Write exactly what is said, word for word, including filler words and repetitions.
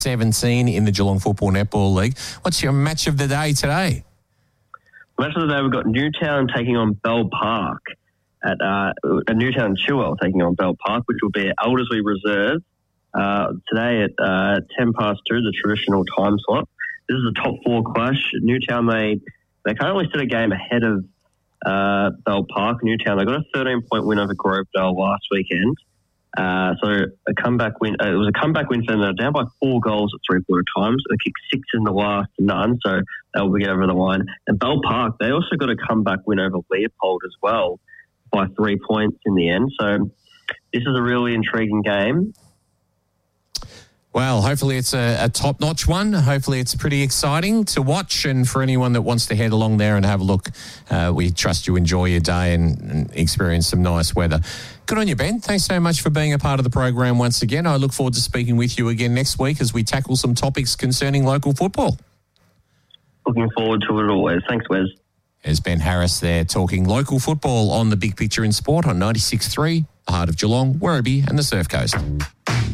seventeen in the Geelong Football Netball League. What's your match of the day today? Match of the day, we've got Newtown taking on Bell Park at uh, Newtown Chilwell taking on Bell Park, which will be at Elderslie Reserve uh, today at uh, ten past two, the traditional time slot. This is a top four clash. Newtown, they they currently sit a game ahead of uh, Bell Park. Newtown, they got a thirteen point win over Grovedale last weekend. Uh, so a comeback win. Uh, it was a comeback win for them. They're down by four goals at three quarter times. They kicked six in the last, none. So they'll get over the line. And Bell Park, they also got a comeback win over Leopold as well by three points in the end. So this is a really intriguing game. Well, hopefully it's a, a top-notch one. Hopefully it's pretty exciting to watch. And for anyone that wants to head along there and have a look, uh, we trust you enjoy your day and, and experience some nice weather. Good on you, Ben. Thanks so much for being a part of the program once again. I look forward to speaking with you again next week as we tackle some topics concerning local football. Looking forward to it always. Thanks, Wes. There's Ben Harris there talking local football on the Big Picture in Sport on ninety-six point three, the heart of Geelong, Werribee and the Surf Coast.